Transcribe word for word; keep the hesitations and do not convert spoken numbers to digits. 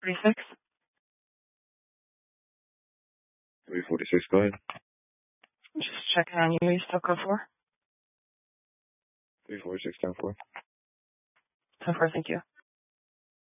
forty-six? three forty-six, go ahead. Just checking on you. You still code four? three forty-six, ten four. ten four, thank you.